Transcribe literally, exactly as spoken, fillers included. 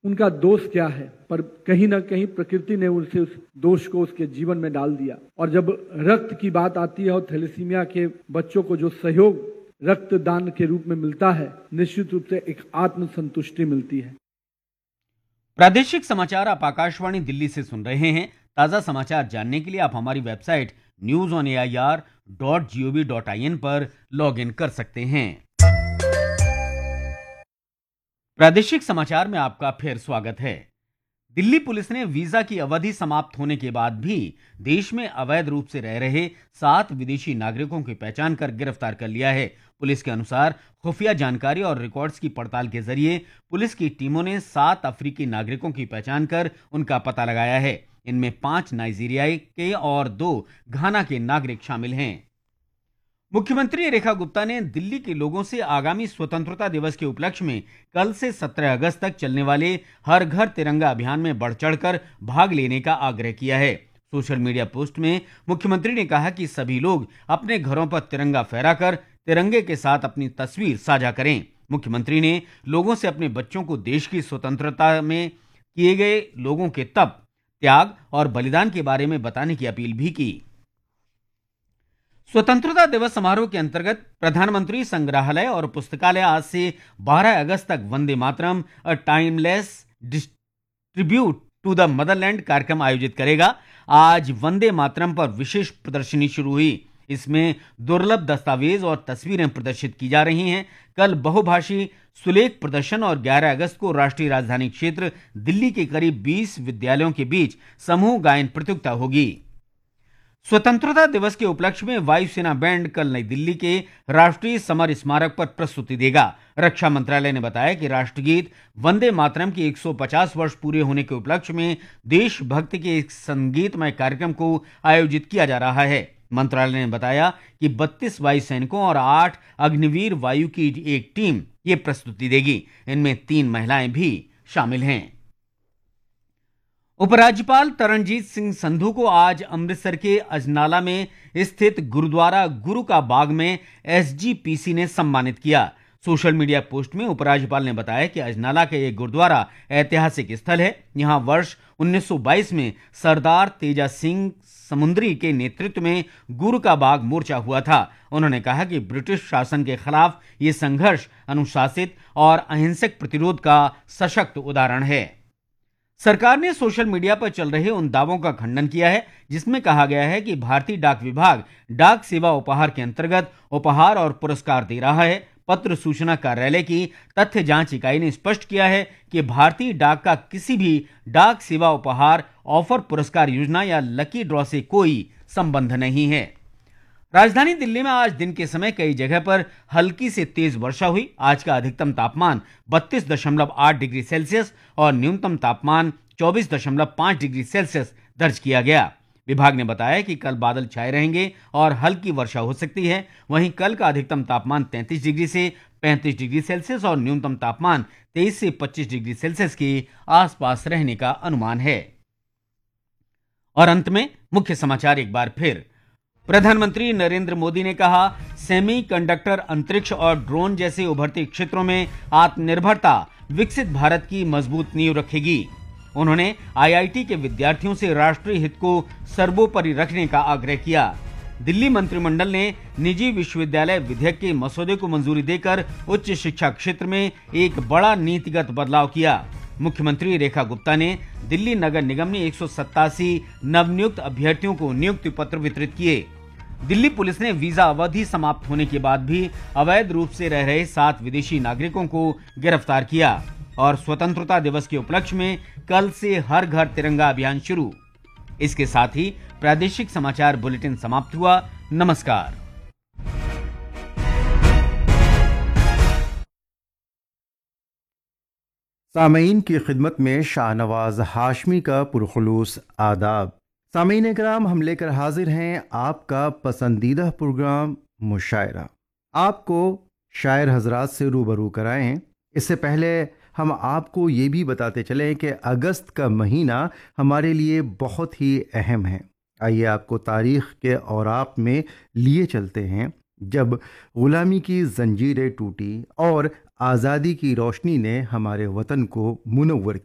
उनका दोष क्या है, पर कहीं ना कहीं प्रकृति ने उनसे उस दोष को उसके जीवन में डाल दिया। और जब रक्त की बात आती है और थैलेसीमिया के बच्चों को जो सहयोग रक्तदान के रूप में मिलता है, निश्चित रूप से एक आत्मसंतुष्टि मिलती है। प्रादेशिक समाचार आप आकाशवाणी दिल्ली से सुन रहे हैं। ताजा समाचार जानने के लिए आप हमारी website news on A I R dot G O V dot I N पर लॉग इन कर सकते हैं। प्रादेशिक समाचार में आपका फिर स्वागत है। दिल्ली पुलिस ने वीजा की अवधि समाप्त होने के बाद भी देश में अवैध रूप से रह रहे सात विदेशी नागरिकों की पहचान कर गिरफ्तार कर लिया है। पुलिस के अनुसार खुफिया जानकारी और रिकॉर्ड्स की पड़ताल के जरिए पुलिस की टीमों ने सात अफ्रीकी नागरिकों की पहचान कर उनका पता लगाया है। इनमें पांच नाइजीरिया के और दो घाना के नागरिक शामिल हैं। मुख्यमंत्री रेखा गुप्ता ने दिल्ली के लोगों से आगामी स्वतंत्रता दिवस के उपलक्ष्य में कल से सत्रह अगस्त तक चलने वाले हर घर तिरंगा अभियान में बढ़ चढ़कर भाग लेने का आग्रह किया है। सोशल मीडिया पोस्ट में मुख्यमंत्री ने कहा कि सभी लोग अपने घरों पर तिरंगा फहराकर तिरंगे के साथ अपनी तस्वीर साझा करें। मुख्यमंत्री ने लोगों से अपने बच्चों को देश की स्वतंत्रता में किए गए लोगों के तप, त्याग और बलिदान के बारे में बताने की अपील भी की। स्वतंत्रता दिवस समारोह के अंतर्गत प्रधानमंत्री संग्रहालय और पुस्तकालय आज से बारह अगस्त तक Vande Mataram a timeless tribute to the Motherland कार्यक्रम आयोजित करेगा। आज वंदे मातरम पर विशेष प्रदर्शनी शुरू हुई। इसमें दुर्लभ दस्तावेज और तस्वीरें प्रदर्शित की जा रही हैं। कल बहुभाषी सुलेख प्रदर्शन और ग्यारह अगस्त को राष्ट्रीय राजधानी क्षेत्र दिल्ली के करीब बीस विद्यालयों के बीच समूह गायन प्रतियोगिता होगी। स्वतंत्रता दिवस के उपलक्ष्य में वायुसेना बैंड कल नई दिल्ली के राष्ट्रीय समर स्मारक पर प्रस्तुति देगा। रक्षा मंत्रालय ने बताया कि राष्ट्रगीत वंदे मातरम के एक सौ पचास वर्ष पूरे होने के उपलक्ष्य में देशभक्ति के एक संगीतमय कार्यक्रम को आयोजित किया जा रहा है। मंत्रालय ने बताया कि बत्तीस वायु सैनिकों और आठ अग्निवीर वायु की एक टीम ये प्रस्तुति देगी। इनमें तीन महिलाएं भी शामिल हैं। उपराज्यपाल तरनजीत सिंह संधू को आज अमृतसर के अजनाला में स्थित गुरुद्वारा गुरु का बाग में एस जी पी सी ने सम्मानित किया। सोशल मीडिया पोस्ट में उपराज्यपाल ने बताया कि अजनाला का यह गुरुद्वारा ऐतिहासिक स्थल है। यहां वर्ष उन्नीस सौ बाईस में सरदार तेजा सिंह समुद्री के नेतृत्व में गुरु का बाग मोर्चा हुआ था। उन्होंने कहा कि ब्रिटिश शासन के खिलाफ ये संघर्ष अनुशासित और अहिंसक प्रतिरोध का सशक्त उदाहरण है। सरकार ने सोशल मीडिया पर चल रहे उन दावों का खंडन किया है जिसमें कहा गया है कि भारतीय डाक विभाग डाक सेवा उपहार के अंतर्गत उपहार और पुरस्कार दे रहा है। पत्र सूचना कार्यालय की तथ्य जांच इकाई ने स्पष्ट किया है कि भारतीय डाक का किसी भी डाक सेवा उपहार, ऑफर, पुरस्कार योजना या लकी ड्रॉ से कोई संबंध नहीं है। राजधानी दिल्ली में आज दिन के समय कई जगह पर हल्की से तेज वर्षा हुई। आज का अधिकतम तापमान बत्तीस दशमलव आठ डिग्री सेल्सियस और न्यूनतम तापमान चौबीस दशमलव पाँच डिग्री सेल्सियस दर्ज किया गया। विभाग ने बताया कि कल बादल छाए रहेंगे और हल्की वर्षा हो सकती है। वहीं कल का अधिकतम तापमान तैंतीस डिग्री से पैंतीस डिग्री सेल्सियस और न्यूनतम तापमान तेईस से पच्चीस डिग्री सेल्सियस के आसपास रहने का अनुमान है। और अंत में मुख्य समाचार एक बार फिर। प्रधानमंत्री नरेंद्र मोदी ने कहा, सेमीकंडक्टर, अंतरिक्ष और ड्रोन जैसे उभरते क्षेत्रों में आत्मनिर्भरता विकसित भारत की मजबूत नींव रखेगी। उन्होंने आई आई टी के विद्यार्थियों से राष्ट्रीय हित को सर्वोपरि रखने का आग्रह किया। दिल्ली मंत्रिमंडल ने निजी विश्वविद्यालय विधेयक के मसौदे को मंजूरी देकर उच्च शिक्षा क्षेत्र में एक बड़ा नीतिगत बदलाव किया। मुख्यमंत्री रेखा गुप्ता ने दिल्ली नगर निगम में एक सौ सत्तासी नवनियुक्त अभ्यर्थियों को नियुक्ति पत्र वितरित किए। दिल्ली पुलिस ने वीजा अवधि समाप्त होने के बाद भी अवैध रूप से रह रहे सात विदेशी नागरिकों को गिरफ्तार किया। और स्वतंत्रता दिवस के उपलक्ष्य में कल से हर घर तिरंगा अभियान शुरू। इसके साथ ही प्रादेशिक समाचार बुलेटिन समाप्त हुआ। नमस्कार। सामीन की खिदमत में शाहनवाज हाशमी का पुरखुलूस आदाब। सामीन कराम, हम लेकर हाजिर हैं आपका पसंदीदा प्रोग्राम मुशायरा। आपको शायर हजरात से रूबरू कराएं। इससे पहले हम आपको ये भी बताते चलें कि अगस्त का महीना हमारे लिए बहुत ही अहम है। आइए आपको तारीख़ के औराक में लिए चलते हैं, जब ग़ुलामी की जंजीरें टूटी और आज़ादी की रोशनी ने हमारे वतन को मुनव्वर